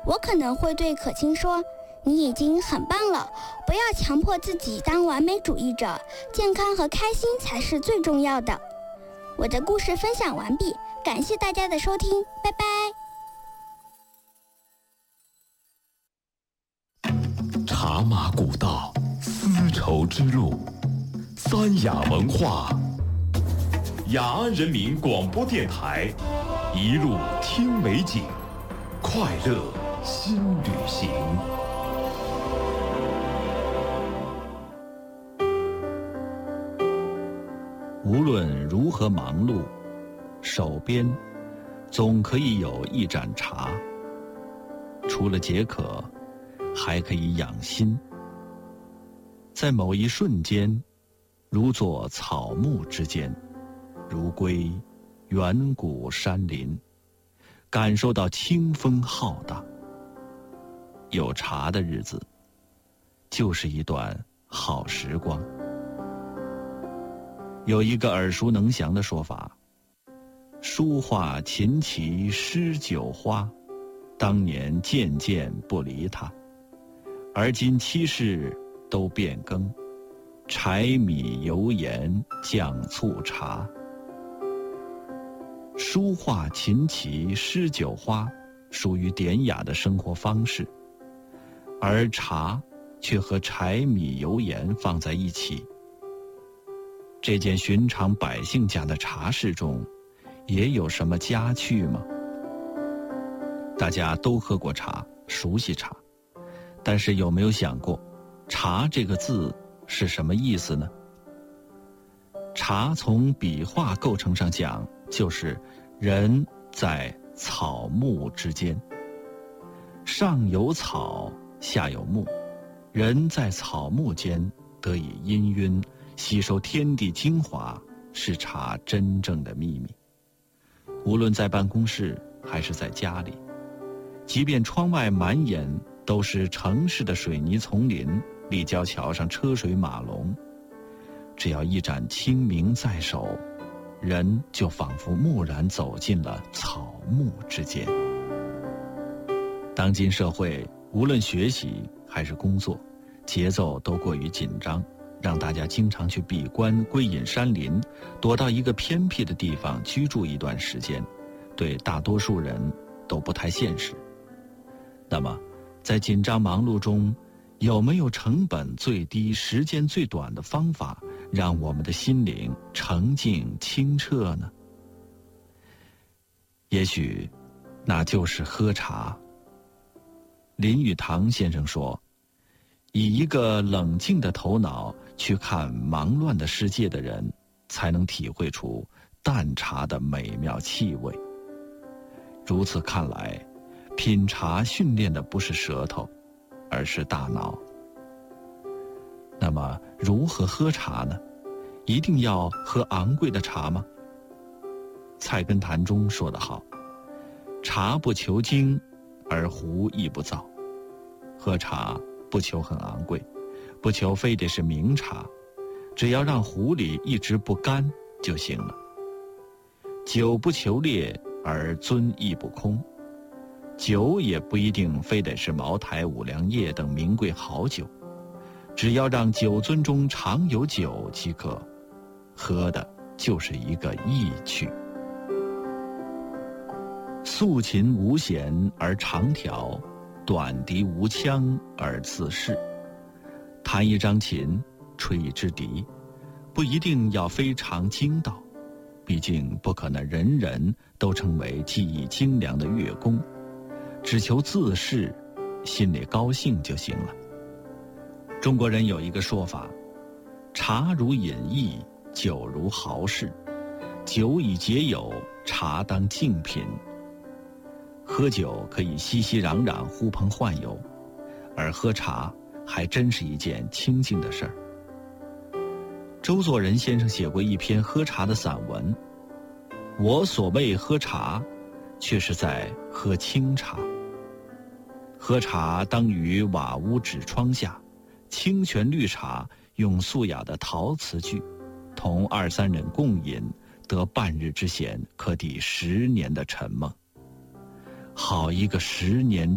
我可能会对可卿说，你已经很棒了，不要强迫自己当完美主义者，健康和开心才是最重要的。我的故事分享完毕，感谢大家的收听，拜拜。茶马古道，丝绸之路，三雅文化，雅安人民广播电台，一路听美景，快乐新旅行。 无论如何忙碌，手边总可以有一盏茶，除了解渴，还可以养心。在某一瞬间，如坐草木之间，如归远古山林，感受到清风浩荡。有茶的日子，就是一段好时光。有一个耳熟能详的说法，书画琴棋诗酒花，当年件件不离他，而今七事都变更，柴米油盐酱醋茶。书画琴棋诗酒花属于典雅的生活方式，而茶却和柴米油盐放在一起。这件寻常百姓家的茶事中，也有什么佳趣吗？大家都喝过茶，熟悉茶，但是有没有想过，茶这个字是什么意思呢？茶从笔画构成上讲，就是人在草木之间，上有草，下有木，人在草木间得以氤氲，吸收天地精华，是茶真正的秘密。无论在办公室还是在家里，即便窗外满眼都是城市的水泥丛林，立交桥上车水马龙，只要一盏清明在手，人就仿佛蓦然走进了草木之间。当今社会，无论学习还是工作，节奏都过于紧张，让大家经常去闭关归隐山林，躲到一个偏僻的地方居住一段时间，对大多数人都不太现实。那么在紧张忙碌中，有没有成本最低时间最短的方法，让我们的心灵澄净清澈呢？也许那就是喝茶。林语堂先生说，以一个冷静的头脑去看忙乱的世界的人，才能体会出淡茶的美妙气味。如此看来，品茶训练的不是舌头，而是大脑。那么如何喝茶呢？一定要喝昂贵的茶吗？菜根谭中说得好，茶不求精，而壶亦不造。喝茶不求很昂贵，不求非得是名茶，只要让壶里一直不干就行了。酒不求烈，而樽亦不空。酒也不一定非得是茅台、五粮液等名贵好酒，只要让酒樽中常有酒即可，喝的就是一个意趣。素琴无弦而长调，短笛无腔而自适。弹一张琴，吹一支笛，不一定要非常精到，毕竟不可能人人都成为技艺精良的乐工，只求自适，心里高兴就行了。中国人有一个说法，茶如饮逸，酒如豪士，酒以解友，茶当静品。喝酒可以熙熙攘攘，呼朋唤友，而喝茶还真是一件清静的事儿。周作人先生写过一篇喝茶的散文，我所谓喝茶，却是在喝清茶。喝茶当于瓦屋纸窗下，清泉绿茶用素雅的陶瓷具，同二三人共饮，得半日之闲，可抵10年的沉梦。好一个10年